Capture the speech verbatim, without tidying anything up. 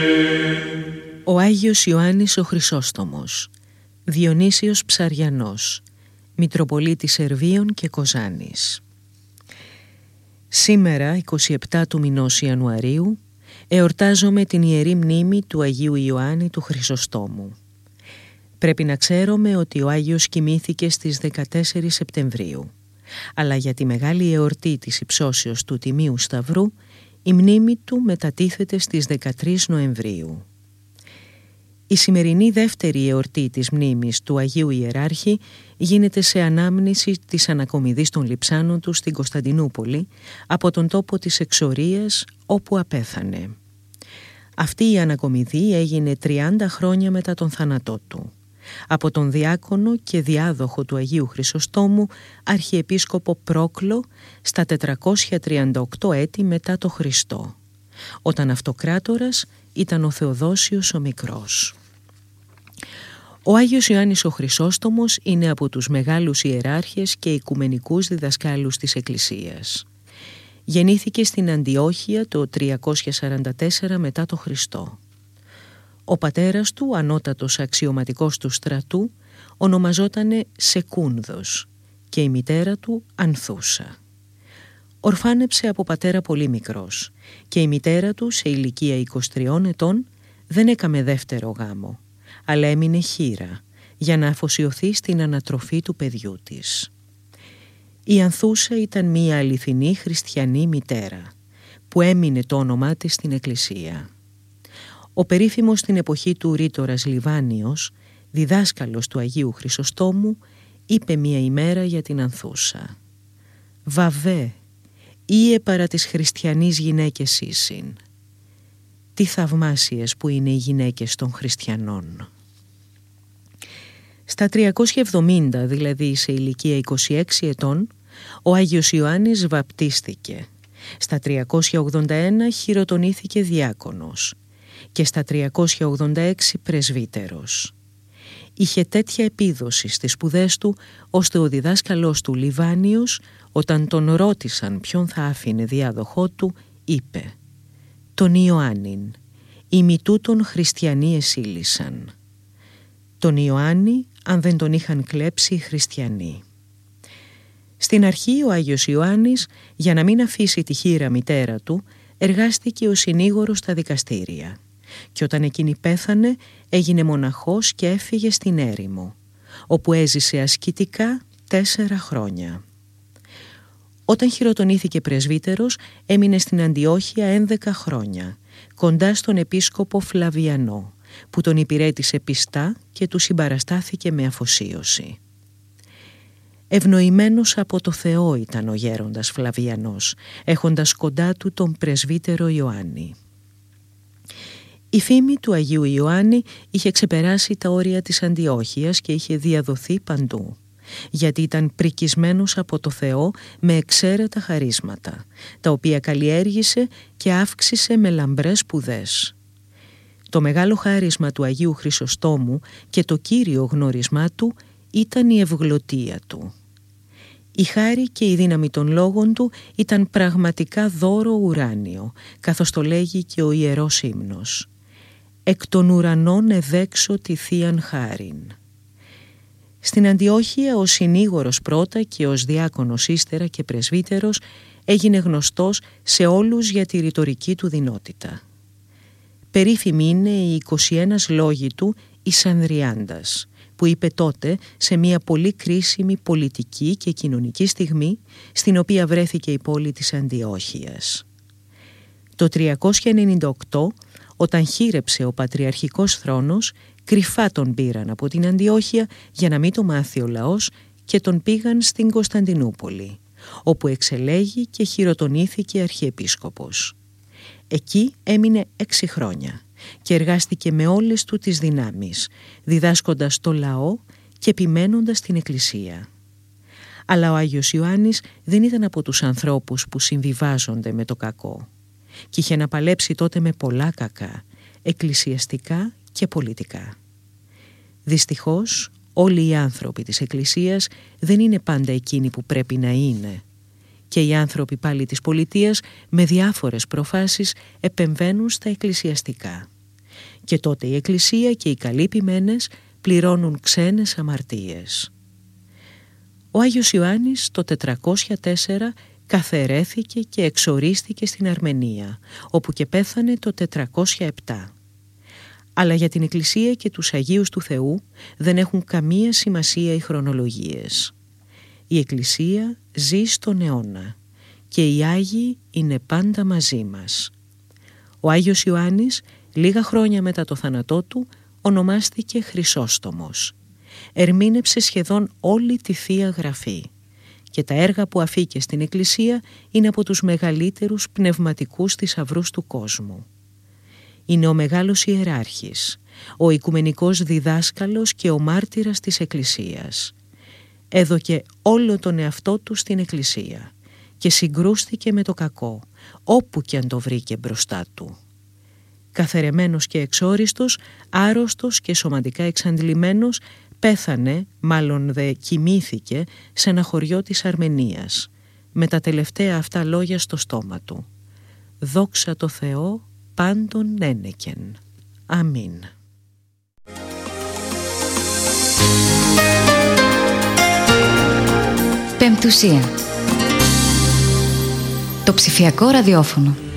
Ο Άγιος Ιωάννης ο Χρυσόστομος, Διονύσιος Ψαριανός, Μητροπολίτης Σερβίων και Κοζάνης. Σήμερα, εικοστή εβδόμη του μηνός Ιανουαρίου, εορτάζομαι την ιερή μνήμη του Αγίου Ιωάννη του Χρυσοστόμου. Πρέπει να ξέρουμε ότι ο Άγιος κοιμήθηκε στις δεκατέσσερις Σεπτεμβρίου, αλλά για τη μεγάλη εορτή της υψώσεως του Τιμίου Σταυρού, η μνήμη του μετατίθεται στις δεκατρείς Νοεμβρίου. Η σημερινή δεύτερη εορτή της μνήμης του Αγίου Ιεράρχη γίνεται σε ανάμνηση της ανακομιδής των λειψάνων του στην Κωνσταντινούπολη από τον τόπο της εξορίας όπου απέθανε. Αυτή η ανακομιδή έγινε τριάντα χρόνια μετά τον θάνατό του, από τον διάκονο και διάδοχο του Αγίου Χρυσοστόμου Αρχιεπίσκοπο Πρόκλο στα τετρακόσια τριάντα οκτώ έτη μετά το Χριστό, όταν αυτοκράτορας ήταν ο Θεοδόσιος ο Μικρός. Ο Άγιος Ιωάννης ο Χρυσόστομος είναι από τους μεγάλους ιεράρχες και οικουμενικούς διδασκάλους της Εκκλησίας. Γεννήθηκε στην Αντιόχεια το τριακόσια σαράντα τέσσερα μετά το Χριστό. Ο πατέρας του, ανώτατος αξιωματικός του στρατού, ονομαζότανε Σεκούνδος και η μητέρα του Ανθούσα. Ορφάνεψε από πατέρα πολύ μικρός και η μητέρα του σε ηλικία είκοσι τριών ετών δεν έκαμε δεύτερο γάμο, αλλά έμεινε χήρα για να αφοσιωθεί στην ανατροφή του παιδιού της. Η Ανθούσα ήταν μία αληθινή χριστιανή μητέρα που έμεινε το όνομά της στην Εκκλησία. Ο περίφημος στην εποχή του ρήτορας Λιβάνιος, διδάσκαλος του Αγίου Χρυσοστόμου, είπε μία ημέρα για την Ανθούσα: «Βαβέ, ήε παρά τις χριστιανείς γυναίκες ήσυν». Τι θαυμάσιες που είναι οι γυναίκες των χριστιανών. Στα τριακόσια εβδομήντα, δηλαδή σε ηλικία είκοσι έξι ετών, ο Άγιος Ιωάννης βαπτίστηκε. Στα τριακόσια ογδόντα ένα χειροτονήθηκε διάκονος και στα τριακόσια ογδόντα έξι πρεσβύτερος. Είχε τέτοια επίδοση στις σπουδές του, ώστε ο διδάσκαλός του Λιβάνιος, όταν τον ρώτησαν ποιον θα άφηνε διάδοχό του, είπε: «Τον Ιωάννην, ημι τούτον χριστιανοί εσύλησαν». Τον Ιωάννη, αν δεν τον είχαν κλέψει οι χριστιανοί. Στην αρχή ο Άγιος Ιωάννης, για να μην αφήσει τη χήρα μητέρα του, εργάστηκε ως συνήγορος στα δικαστήρια και όταν εκείνη πέθανε έγινε μοναχός και έφυγε στην έρημο, όπου έζησε ασκητικά τέσσερα χρόνια. Όταν χειροτονήθηκε πρεσβύτερος, έμεινε στην Αντιόχεια έντεκα χρόνια, κοντά στον επίσκοπο Φλαβιανό, που τον υπηρέτησε πιστά και του συμπαραστάθηκε με αφοσίωση. Ευνοημένος από το Θεό ήταν ο γέροντας Φλαβιανός, έχοντας κοντά του τον πρεσβύτερο Ιωάννη. Η φήμη του Αγίου Ιωάννη είχε ξεπεράσει τα όρια της Αντιόχειας και είχε διαδοθεί παντού, γιατί ήταν πρικισμένος από το Θεό με εξαίρετα χαρίσματα, τα οποία καλλιέργησε και αύξησε με λαμπρές σπουδές. Το μεγάλο χάρισμα του Αγίου Χρυσοστόμου και το κύριο γνώρισμά του ήταν η ευγλωτία του. Η χάρη και η δύναμη των λόγων του ήταν πραγματικά δώρο ουράνιο, καθώς το λέγει και ο Ιερός Ύμνος: «Εκ των ουρανών εδέξω τη θείαν χάριν». Στην Αντιόχεια ως συνήγορος πρώτα και ως διάκονος ύστερα και πρεσβύτερος έγινε γνωστός σε όλους για τη ρητορική του δυνότητα. Περίφημοι είναι οι είκοσι ένα λόγοι του εις Ανδριάντας, που είπε τότε σε μια πολύ κρίσιμη πολιτική και κοινωνική στιγμή στην οποία βρέθηκε η πόλη της Αντιόχειας. Το τριακόσια ενενήντα οκτώ, όταν χείρεψε ο πατριαρχικός θρόνος, κρυφά τον πήραν από την Αντιόχεια για να μην το μάθει ο λαός και τον πήγαν στην Κωνσταντινούπολη, όπου εξελέγει και χειροτονήθηκε αρχιεπίσκοπος. Εκεί έμεινε έξι χρόνια και εργάστηκε με όλες του τις δυνάμεις, διδάσκοντας το λαό και επιμένοντας την Εκκλησία. Αλλά ο Άγιος Ιωάννης δεν ήταν από τους ανθρώπους που συμβιβάζονται με το κακό και είχε να παλέψει τότε με πολλά κακά, εκκλησιαστικά και πολιτικά. Δυστυχώς, όλοι οι άνθρωποι της Εκκλησίας δεν είναι πάντα εκείνοι που πρέπει να είναι και οι άνθρωποι πάλι της πολιτείας με διάφορες προφάσεις επεμβαίνουν στα εκκλησιαστικά. και τότε η Εκκλησία και οι καλοί ποιμένες πληρώνουν ξένες αμαρτίες. Ο Άγιος Ιωάννης το τετρακόσια τέσσερα καθαιρέθηκε και εξορίστηκε στην Αρμενία, όπου και πέθανε το τετρακόσια επτά. Αλλά για την Εκκλησία και τους Αγίους του Θεού δεν έχουν καμία σημασία οι χρονολογίες. Η Εκκλησία ζει στον αιώνα και οι Άγιοι είναι πάντα μαζί μας. Ο Άγιος Ιωάννης, λίγα χρόνια μετά το θάνατό του, ονομάστηκε Χρυσόστομος. Ερμήνεψε σχεδόν όλη τη Θεία Γραφή και τα έργα που αφήκε στην Εκκλησία είναι από τους μεγαλύτερους πνευματικούς θησαυρούς του κόσμου. Είναι ο μεγάλος ιεράρχης, ο οικουμενικός διδάσκαλος και ο μάρτυρας της Εκκλησίας. Έδωκε όλο τον εαυτό του στην Εκκλησία και συγκρούστηκε με το κακό, όπου και αν το βρήκε μπροστά του. Καθαιρεμένος και εξόριστος, άρρωστος και σωματικά εξαντλημένος, πέθανε, μάλλον δε κοιμήθηκε, σε ένα χωριό της Αρμενίας, με τα τελευταία αυτά λόγια στο στόμα του. «Δόξα τω Θεώ πάντων ένεκεν. Αμήν». Πεμπτουσία. Το ψηφιακό ραδιόφωνο.